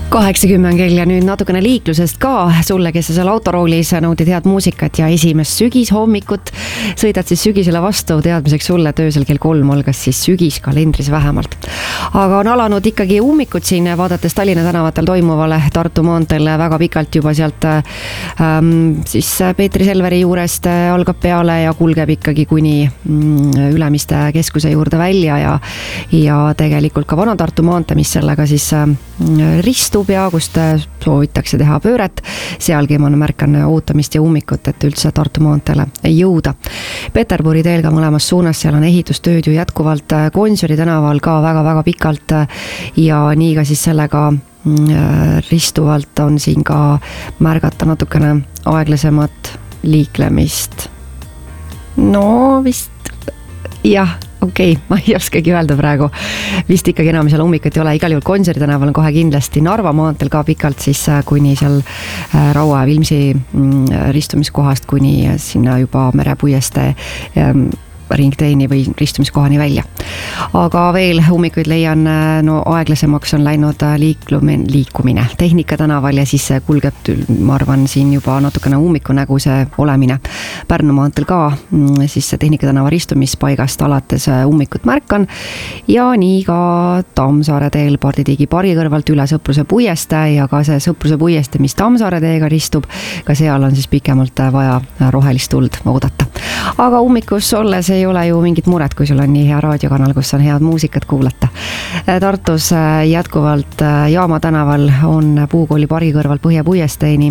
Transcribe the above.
80 kell ja nüüd natukene liiklusest ka sulle, kes sa seal autoroolis naudid head muusikat ja esimest sügishommikut sõidad siis sügisele vastu, teadmiseks sulle, et öösel kell 3 algas siis sügis kalendris vähemalt. Aga on alanud ikkagi ummikud siin, vaadates Tallinna tänavatel toimuvale Tartu maanteel väga pikalt juba sealt siis Peetri Selveri juurest algab peale ja kulgeb ikkagi kuni Ülemiste keskuse juurde välja ja tegelikult ka Vana-Tartu maantee, mis sellega siis ristub ja kust soovitakse teha pööret. Sealgi ma märkan ootamist ja ummikut, et üldse Tartu maanteele jõuda. Peterburi teel ka mõlemas suunas, seal on ehitustööd ju jätkuvalt Gonsiori tänaval ka väga-väga pikalt ja nii ka siis sellega ristuvalt on siin ka märgata natukene aeglasemat liiklemist. No vist jah, okei, ma ei oskagi öelda praegu. Vist ikkagi enam seal ummikut ei ole. Igal juhul Gonsiori tänaval on kohe kindlasti Narva maanteel ka pikalt siis kuni seal Raua ja Vilmsi ristumiskohast kuni sinna juba Merepuieste ringteeni või ristumiskohani välja. Aga veel ummikuid leian, no aeglasemaks on läinud liikumine Tehnika tänaval ja siis kulgeb, ma arvan, siin juba natukene ummiku nägu see olemine. Pärnu maanteel ka siis Tehnika tänava ristumispaigast alates ummikut märkan ja nii ka Tammsaare teel Parditiigi pargi kõrvalt üle Sõpruse puieste ja ka see Sõpruse puieste, mis Tammsaare teega ristub, ka seal on siis pikemalt vaja rohelist tuld oodata. Aga ummikus olles ei ole ju mingit muret, kui sul on nii hea raadiokanal, kus on head muusikat kuulata. Tartus jätkuvalt Jaama tänaval on Puukooli pargi kõrvalt Põhjapuiesteeni